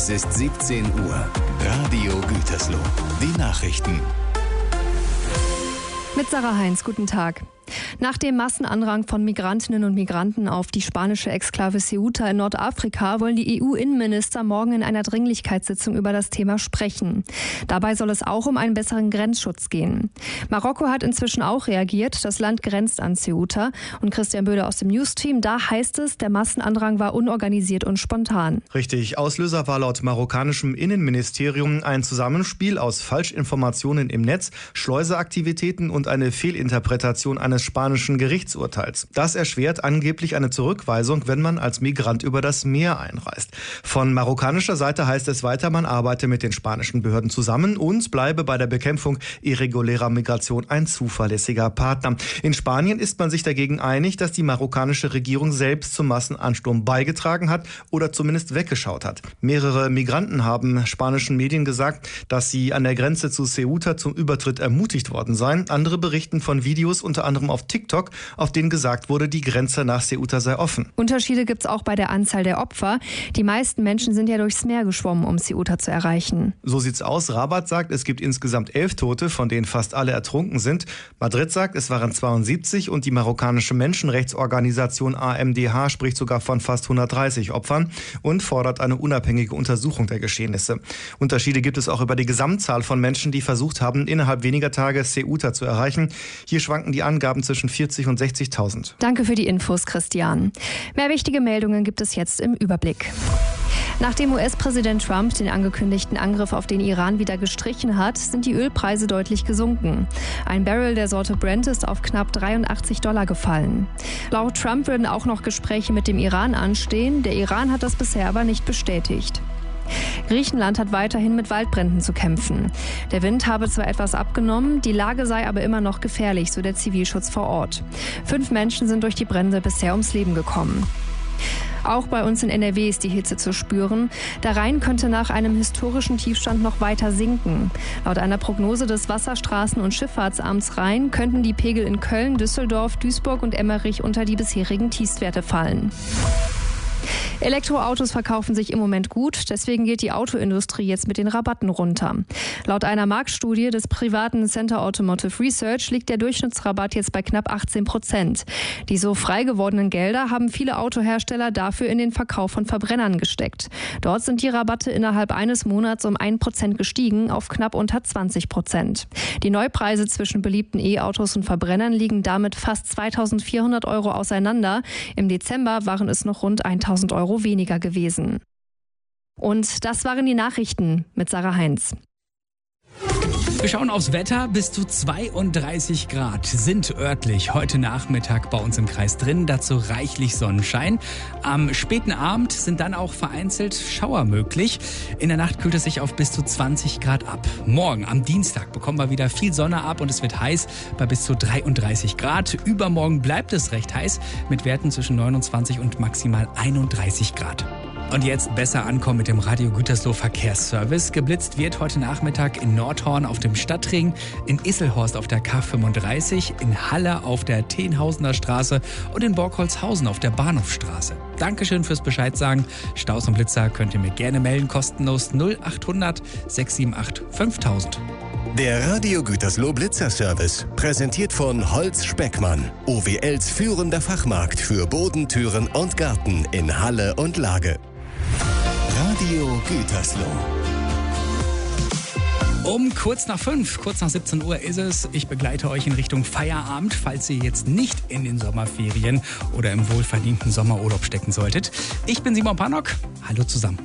Es ist 17 Uhr. Radio Gütersloh. Die Nachrichten. Mit Sarah Heinz, guten Tag. Nach dem Massenandrang von Migrantinnen und Migranten auf die spanische Exklave Ceuta in Nordafrika wollen die EU-Innenminister morgen in einer Dringlichkeitssitzung über das Thema sprechen. Dabei soll es auch um einen besseren Grenzschutz gehen. Marokko hat inzwischen auch reagiert. Das Land grenzt an Ceuta. Und Christian Böder aus dem Newsteam, da heißt es, der Massenandrang war unorganisiert und spontan. Richtig. Auslöser war laut marokkanischem Innenministerium ein Zusammenspiel aus Falschinformationen im Netz, Schleuseaktivitäten und eine Fehlinterpretation eines spanischen Gerichtsurteils. Das erschwert angeblich eine Zurückweisung, wenn man als Migrant über das Meer einreist. Von marokkanischer Seite heißt es weiter, man arbeite mit den spanischen Behörden zusammen und bleibe bei der Bekämpfung irregulärer Migration ein zuverlässiger Partner. In Spanien ist man sich dagegen einig, dass die marokkanische Regierung selbst zum Massenansturm beigetragen hat oder zumindest weggeschaut hat. Mehrere Migranten haben spanischen Medien gesagt, dass sie an der Grenze zu Ceuta zum Übertritt ermutigt worden seien. Andere berichten von Videos, unter anderem auf TikTok, auf denen gesagt wurde, die Grenze nach Ceuta sei offen. Unterschiede gibt es auch bei der Anzahl der Opfer. Die meisten Menschen sind ja durchs Meer geschwommen, um Ceuta zu erreichen. So sieht's aus. Rabat sagt, es gibt insgesamt 11 Tote, von denen fast alle ertrunken sind. Madrid sagt, es waren 72 und die marokkanische Menschenrechtsorganisation AMDH spricht sogar von fast 130 Opfern und fordert eine unabhängige Untersuchung der Geschehnisse. Unterschiede gibt es auch über die Gesamtzahl von Menschen, die versucht haben, innerhalb weniger Tage Ceuta zu erreichen. Hier schwanken die Angaben zwischen 40 und 60.000. Danke für die Infos, Christian. Mehr wichtige Meldungen gibt es jetzt im Überblick. Nachdem US-Präsident Trump den angekündigten Angriff auf den Iran wieder gestrichen hat, sind die Ölpreise deutlich gesunken. Ein Barrel der Sorte Brent ist auf knapp $83 gefallen. Laut Trump würden auch noch Gespräche mit dem Iran anstehen. Der Iran hat das bisher aber nicht bestätigt. Griechenland hat weiterhin mit Waldbränden zu kämpfen. Der Wind habe zwar etwas abgenommen, die Lage sei aber immer noch gefährlich, so der Zivilschutz vor Ort. 5 Menschen sind durch die Brände bisher ums Leben gekommen. Auch bei uns in NRW ist die Hitze zu spüren. Der Rhein könnte nach einem historischen Tiefstand noch weiter sinken. Laut einer Prognose des Wasserstraßen- und Schifffahrtsamts Rhein könnten die Pegel in Köln, Düsseldorf, Duisburg und Emmerich unter die bisherigen Tiefstwerte fallen. Elektroautos verkaufen sich im Moment gut, deswegen geht die Autoindustrie jetzt mit den Rabatten runter. Laut einer Marktstudie des privaten Center Automotive Research liegt der Durchschnittsrabatt jetzt bei knapp 18%. Die so frei gewordenen Gelder haben viele Autohersteller dafür in den Verkauf von Verbrennern gesteckt. Dort sind die Rabatte innerhalb eines Monats um 1% gestiegen auf knapp unter 20%. Die Neupreise zwischen beliebten E-Autos und Verbrennern liegen damit fast 2.400 € auseinander. Im Dezember waren es noch rund 1.000 € weniger gewesen. Und das waren die Nachrichten mit Sarah Heinz. Wir schauen aufs Wetter. Bis zu 32 Grad sind örtlich heute Nachmittag bei uns im Kreis drin. Dazu reichlich Sonnenschein. Am späten Abend sind dann auch vereinzelt Schauer möglich. In der Nacht kühlt es sich auf bis zu 20 Grad ab. Morgen, am Dienstag, bekommen wir wieder viel Sonne ab und es wird heiß bei bis zu 33 Grad. Übermorgen bleibt es recht heiß mit Werten zwischen 29 und maximal 31 Grad. Und jetzt besser ankommen mit dem Radio Gütersloh Verkehrsservice. Geblitzt wird heute Nachmittag in Nordhorn auf dem Stadtring, in Isselhorst auf der K35, in Halle auf der Tenhausener Straße und in Borkholzhausen auf der Bahnhofstraße. Dankeschön fürs Bescheid sagen. Staus und Blitzer könnt ihr mir gerne melden, kostenlos 0800 678 5000. Der Radio Gütersloh Blitzerservice, präsentiert von Holz Speckmann, OWLs führender Fachmarkt für Boden, Türen und Garten in Halle und Lage. Radio Gütersloh. Um kurz nach 17 Uhr ist es. Ich begleite euch in Richtung Feierabend, falls ihr jetzt nicht in den Sommerferien oder im wohlverdienten Sommerurlaub stecken solltet. Ich bin Simon Pannock. Hallo zusammen.